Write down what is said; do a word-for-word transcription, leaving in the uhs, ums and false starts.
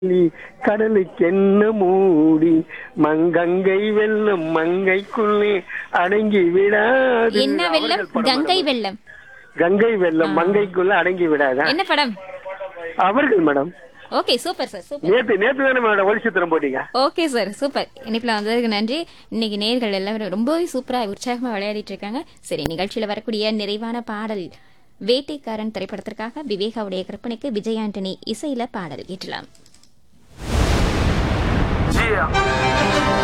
கடலுக்கு என்ன மூடி மங்கங்கை வெள்ளம் மங்கைக்குள்ளே அடங்கி விடாது. என்ன வெள்ளம்? அவர்கள் படம் கங்கை மேடம். வெள்ளம். கங்கை வெள்ளம் மங்கைக்குள்ள அடங்கி விடாதா? என்ன படம்? அவர்கள் madam. Okay, super sir, super. நேத்து நேத்து தானே மேடம் ஒளி சித்திரம் போட்டீங்க. Okay sir, super. இனிப்புல வந்ததுக்கு நன்றி. இன்னைக்கு நேர்கள் எல்லாரும் ரொம்பவே சூப்பரா உற்சாகமா விளையாடிட்டு இருக்காங்க. சரி, நிகழ்ச்சியில வரக்கூடிய நிறைவான பாடல் வேட்டைக்காரன் திரைப்படத்திற்காக விவேகாவுடைய கற்பனைக்கு விஜய் ஆண்டனி இசையில பாடல் கேட்டலாம்.